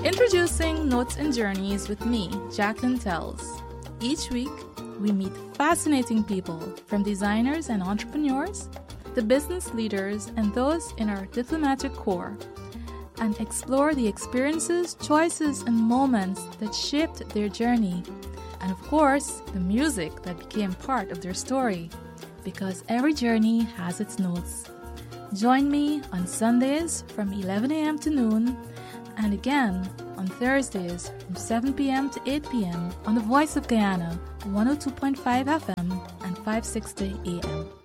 Introducing Notes and Journeys with me, Jacqueline Tells. Each week, we meet fascinating people, from designers and entrepreneurs to business leaders and those in our diplomatic corps, and explore the experiences, choices, and moments that shaped their journey, and of course, the music that became part of their story, because every journey has its notes. Join me on Sundays from 11 a.m. to noon, and again on Thursdays from 7 p.m. to 8 p.m. on the Voice of Guyana, 102.5 FM and 560 AM.